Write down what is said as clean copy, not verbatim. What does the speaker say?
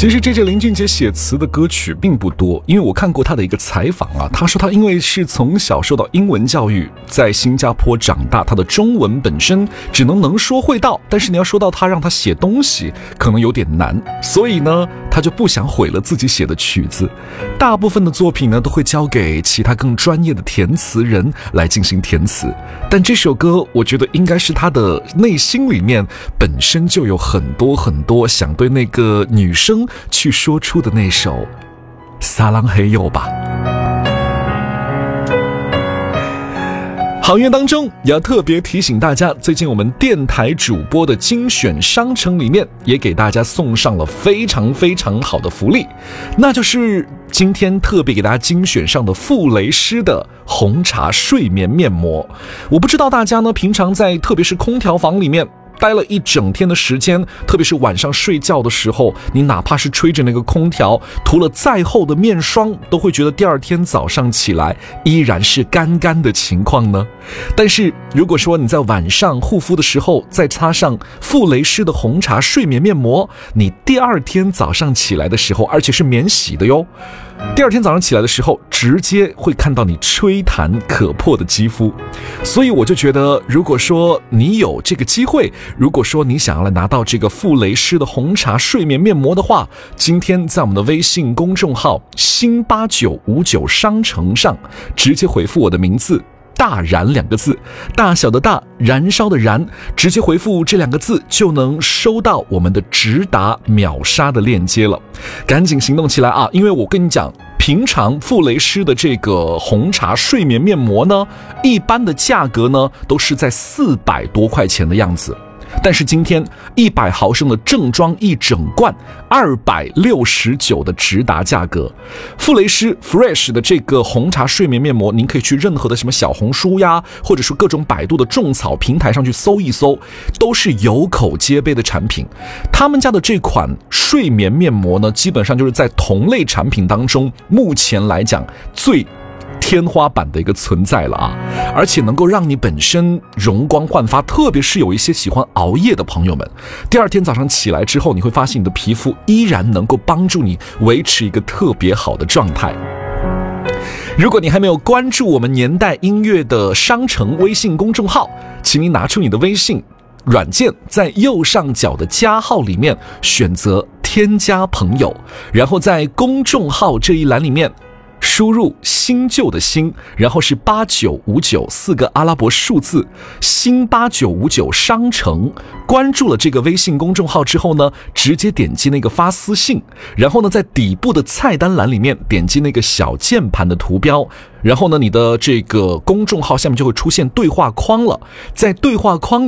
其实这林俊杰写词的歌曲并不多，因为我看过他的一个采访啊，他说他因为是从小受到英文教育，在新加坡长大，他的中文本身只能说会道，但是你要说到他让他写东西可能有点难，所以呢他就不想毁了自己写的曲子，大部分的作品呢都会交给其他更专业的填词人来进行填词，但这首歌我觉得应该是他的内心里面本身就有很多想对那个女生去说出的那首撒浪嘿哟吧。行业当中也要特别提醒大家，最近我们电台主播的精选商城里面也给大家送上了非常好的福利，那就是今天特别给大家精选上的傅雷诗的红茶睡眠面膜。我不知道大家呢平常在特别是空调房里面待了一整天的时间，特别是晚上睡觉的时候，你哪怕是吹着那个空调，涂了再厚的面霜，都会觉得第二天早上起来依然是干的情况呢。但是如果说你在晚上护肤的时候再擦上傅雷诗的红茶睡眠面膜，你第二天早上起来的时候，而且是免洗的哟，第二天早上起来的时候直接会看到你吹弹可破的肌肤。所以我就觉得，如果说你有这个机会，如果说你想要来拿到这个傅雷诗的红茶睡眠面膜的话，今天在我们的微信公众号新8959商城上直接回复我的名字大燃2个字，大小的大，燃烧的燃，直接回复这2个字就能收到我们的直达秒杀的链接了，赶紧行动起来啊！因为我跟你讲，平常傅雷诗的这个红茶睡眠面膜呢，一般的价格呢都是在400多块钱的样子，但是今天100毫升的正装一整罐269的直达价格。傅雷诗 Fresh 的这个红茶睡眠面膜，您可以去任何的什么小红书呀，或者说各种百度的种草平台上去搜一搜，都是有口皆碑的产品。他们家的这款睡眠面膜呢，基本上就是在同类产品当中目前来讲最天花板的一个存在了啊，而且能够让你本身容光焕发，特别是有一些喜欢熬夜的朋友们，第二天早上起来之后，你会发现你的皮肤依然能够帮助你维持一个特别好的状态。如果你还没有关注我们年代音乐的商城微信公众号，请你拿出你的微信软件，在右上角的加号里面选择添加朋友，然后在公众号这一栏里面输入新旧的新，然后是8959 4个阿拉伯数字，新8959商城。关注了这个微信公众号之后呢，直接点击那个发私信，然后呢在底部的菜单栏里面点击那个小键盘的图标，然后呢你的这个公众号下面就会出现对话框了，在对话框